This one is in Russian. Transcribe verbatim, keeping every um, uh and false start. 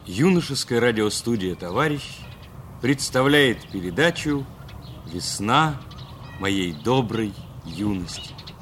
Юношеская радиостудия «Товарищ» представляет передачу «Весна моей доброй юности».